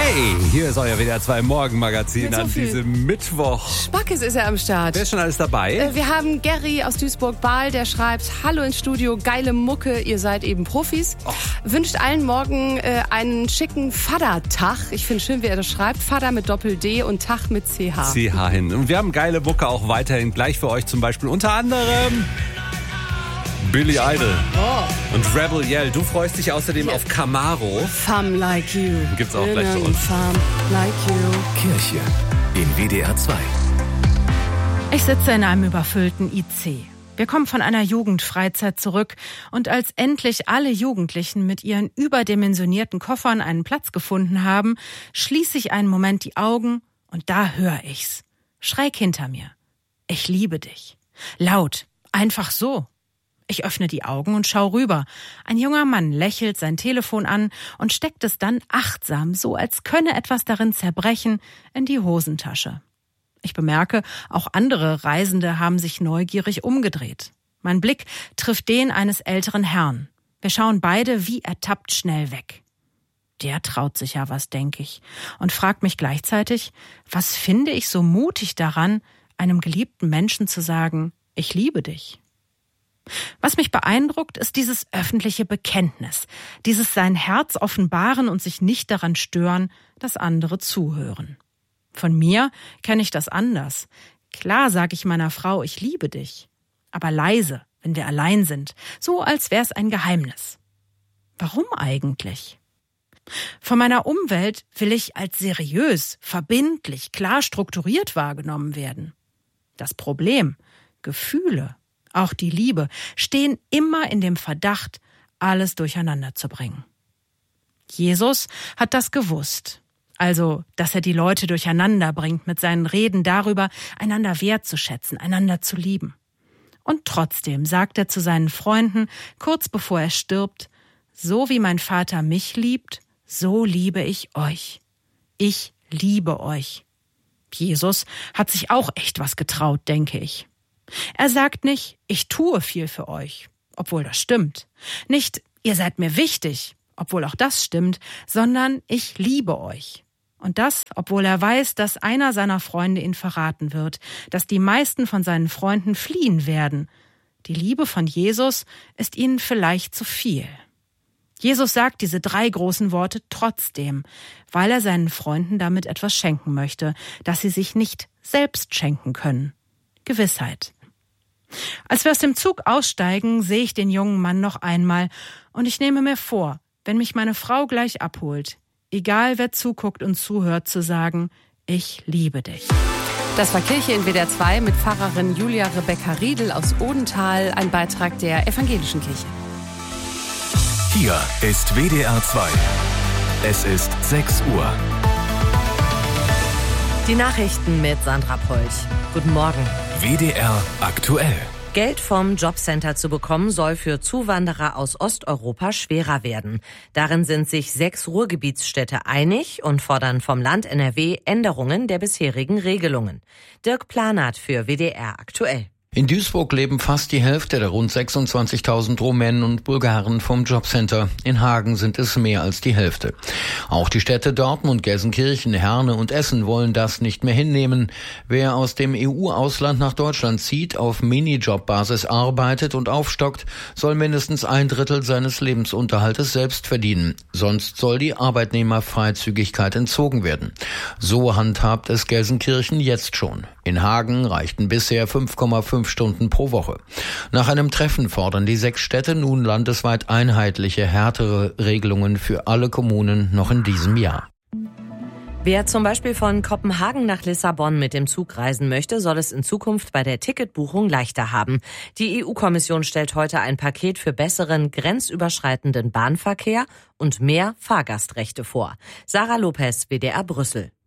Hey, hier ist euer WDR 2 Morgenmagazin an diesem Mittwoch. Spackes ist er am Start. Wer ist schon alles dabei? Wir haben Gary aus Duisburg-Bahl, der schreibt: Hallo ins Studio, geile Mucke, ihr seid eben Profis. Wünscht allen morgen einen schicken Vatertag. Ich finde schön, wie er das schreibt. Vater mit Doppel-D und Tag mit CH. CH hin. Und wir haben geile Mucke auch weiterhin gleich für euch. Zum Beispiel unter anderem Billy Idol und Rebel Yell. Du freust dich außerdem auf Camaro. Femme like you. Gibt's auch gleich für uns. Femme like you. Kirche in WDR 2. Ich sitze in einem überfüllten IC. Wir kommen von einer Jugendfreizeit zurück und als endlich alle Jugendlichen mit ihren überdimensionierten Koffern einen Platz gefunden haben, schließe ich einen Moment die Augen und da höre ich's. Schräg hinter mir. Ich liebe dich. Laut. Einfach so. Ich öffne die Augen und schau rüber. Ein junger Mann lächelt sein Telefon an und steckt es dann achtsam, so als könne etwas darin zerbrechen, in die Hosentasche. Ich bemerke, auch andere Reisende haben sich neugierig umgedreht. Mein Blick trifft den eines älteren Herrn. Wir schauen beide wie ertappt schnell weg. Der traut sich ja was, denke ich, und fragt mich gleichzeitig, was finde ich so mutig daran, einem geliebten Menschen zu sagen, ich liebe dich. Was mich beeindruckt, ist dieses öffentliche Bekenntnis, dieses sein Herz offenbaren und sich nicht daran stören, dass andere zuhören. Von mir kenne ich das anders. Klar sage ich meiner Frau, ich liebe dich, aber leise, wenn wir allein sind, so als wäre es ein Geheimnis. Warum eigentlich? Von meiner Umwelt will ich als seriös, verbindlich, klar strukturiert wahrgenommen werden. Das Problem, Gefühle, auch die Liebe, stehen immer in dem Verdacht, alles durcheinander zu bringen. Jesus hat das gewusst. Also, dass er die Leute durcheinander bringt mit seinen Reden darüber, einander wertzuschätzen, einander zu lieben. Und trotzdem sagt er zu seinen Freunden, kurz bevor er stirbt, so wie mein Vater mich liebt, so liebe ich euch. Ich liebe euch. Jesus hat sich auch echt was getraut, denke ich. Er sagt nicht, ich tue viel für euch, obwohl das stimmt. Nicht, ihr seid mir wichtig, obwohl auch das stimmt, sondern ich liebe euch. Und das, obwohl er weiß, dass einer seiner Freunde ihn verraten wird, dass die meisten von seinen Freunden fliehen werden. Die Liebe von Jesus ist ihnen vielleicht zu viel. Jesus sagt diese 3 großen Worte trotzdem, weil er seinen Freunden damit etwas schenken möchte, das sie sich nicht selbst schenken können. Gewissheit. Als wir aus dem Zug aussteigen, sehe ich den jungen Mann noch einmal und ich nehme mir vor, wenn mich meine Frau gleich abholt, egal wer zuguckt und zuhört, zu sagen, ich liebe dich. Das war Kirche in WDR 2 mit Pfarrerin Julia Rebecca Riedel aus Odenthal, ein Beitrag der Evangelischen Kirche. Hier ist WDR 2. Es ist 6 Uhr. Die Nachrichten mit Sandra Polch. Guten Morgen. WDR aktuell. Geld vom Jobcenter zu bekommen, soll für Zuwanderer aus Osteuropa schwerer werden. Darin sind sich 6 Ruhrgebietsstädte einig und fordern vom Land NRW Änderungen der bisherigen Regelungen. Dirk Planert für WDR aktuell. In Duisburg leben fast die Hälfte der rund 26.000 Rumänen und Bulgaren vom Jobcenter. In Hagen sind es mehr als die Hälfte. Auch die Städte Dortmund, Gelsenkirchen, Herne und Essen wollen das nicht mehr hinnehmen. Wer aus dem EU-Ausland nach Deutschland zieht, auf Minijob-Basis arbeitet und aufstockt, soll mindestens 1/3 seines Lebensunterhaltes selbst verdienen. Sonst soll die Arbeitnehmerfreizügigkeit entzogen werden. So handhabt es Gelsenkirchen jetzt schon. In Hagen reichten bisher 5,5 Stunden pro Woche. Nach einem Treffen fordern die 6 Städte nun landesweit einheitliche, härtere Regelungen für alle Kommunen noch in diesem Jahr. Wer zum Beispiel von Kopenhagen nach Lissabon mit dem Zug reisen möchte, soll es in Zukunft bei der Ticketbuchung leichter haben. Die EU-Kommission stellt heute ein Paket für besseren grenzüberschreitenden Bahnverkehr und mehr Fahrgastrechte vor. Sarah Lopez, WDR Brüssel.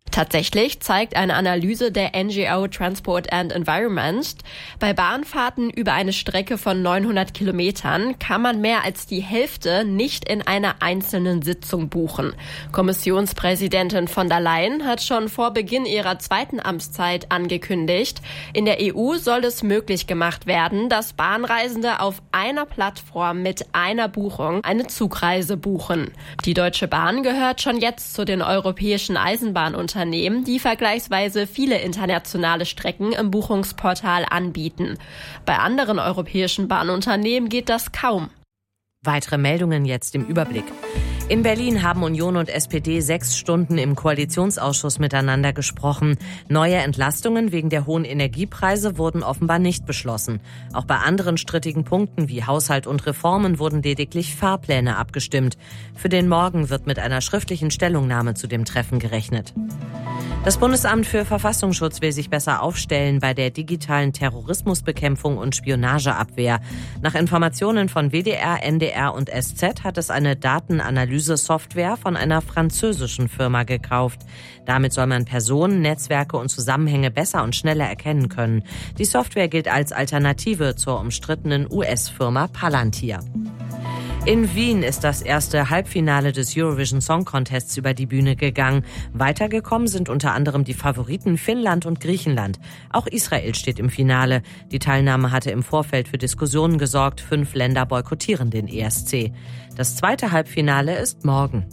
Tatsächlich zeigt eine Analyse der NGO Transport and Environment, bei Bahnfahrten über eine Strecke von 900 Kilometern kann man mehr als die Hälfte nicht in einer einzelnen Sitzung buchen. Kommissionspräsidentin von der Leyen hat schon vor Beginn ihrer zweiten Amtszeit angekündigt, in der EU soll es möglich gemacht werden, dass Bahnreisende auf einer Plattform mit einer Buchung eine Zugreise buchen. Die Deutsche Bahn gehört schon jetzt zu den europäischen Eisenbahnunternehmen, die vergleichsweise viele internationale Strecken im Buchungsportal anbieten. Bei anderen europäischen Bahnunternehmen geht das kaum. Weitere Meldungen jetzt im Überblick. In Berlin haben Union und SPD 6 Stunden im Koalitionsausschuss miteinander gesprochen. Neue Entlastungen wegen der hohen Energiepreise wurden offenbar nicht beschlossen. Auch bei anderen strittigen Punkten wie Haushalt und Reformen wurden lediglich Fahrpläne abgestimmt. Für den Morgen wird mit einer schriftlichen Stellungnahme zu dem Treffen gerechnet. Das Bundesamt für Verfassungsschutz will sich besser aufstellen bei der digitalen Terrorismusbekämpfung und Spionageabwehr. Nach Informationen von WDR, NDR und SZ hat es eine Datenanalyse-Software von einer französischen Firma gekauft. Damit soll man Personen, Netzwerke und Zusammenhänge besser und schneller erkennen können. Die Software gilt als Alternative zur umstrittenen US-Firma Palantir. In Wien ist das erste Halbfinale des Eurovision Song Contests über die Bühne gegangen. Weitergekommen sind unter anderem die Favoriten Finnland und Griechenland. Auch Israel steht im Finale. Die Teilnahme hatte im Vorfeld für Diskussionen gesorgt. 5 Länder boykottieren den ESC. Das zweite Halbfinale ist morgen.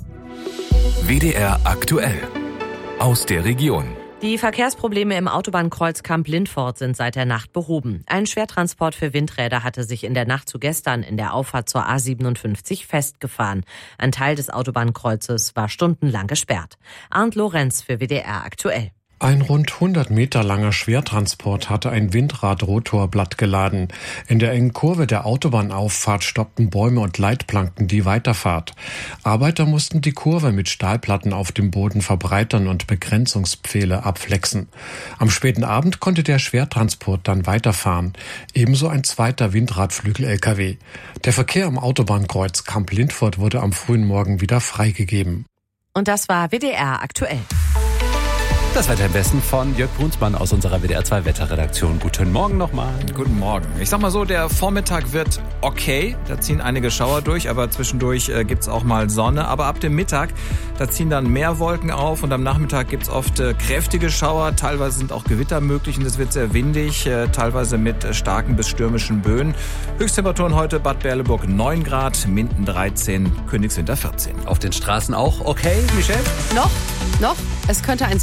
WDR aktuell. Aus der Region. Die Verkehrsprobleme im Autobahnkreuz Kamp-Lindfort sind seit der Nacht behoben. Ein Schwertransport für Windräder hatte sich in der Nacht zu gestern in der Auffahrt zur A57 festgefahren. Ein Teil des Autobahnkreuzes war stundenlang gesperrt. Arndt Lorenz für WDR aktuell. Ein rund 100 Meter langer Schwertransport hatte ein Windradrotorblatt geladen. In der engen Kurve der Autobahnauffahrt stoppten Bäume und Leitplanken die Weiterfahrt. Arbeiter mussten die Kurve mit Stahlplatten auf dem Boden verbreitern und Begrenzungspfähle abflexen. Am späten Abend konnte der Schwertransport dann weiterfahren. Ebenso ein zweiter Windradflügel-LKW. Der Verkehr am Autobahnkreuz Kamp-Lindfort wurde am frühen Morgen wieder freigegeben. Und das war WDR aktuell. Das Wetter im Westen von Jörg Brunsmann aus unserer WDR 2 Wetterredaktion. Guten Morgen nochmal. Guten Morgen. Ich sag mal so, der Vormittag wird okay. Da ziehen einige Schauer durch, aber zwischendurch gibt's auch mal Sonne. Aber ab dem Mittag, da ziehen dann mehr Wolken auf und am Nachmittag gibt's oft kräftige Schauer. Teilweise sind auch Gewitter möglich und es wird sehr windig, teilweise mit starken bis stürmischen Böen. Höchsttemperaturen heute Bad Berleburg 9 Grad, Minden 13, Königswinter 14. Auf den Straßen auch okay, Michelle? Noch. Es könnte ein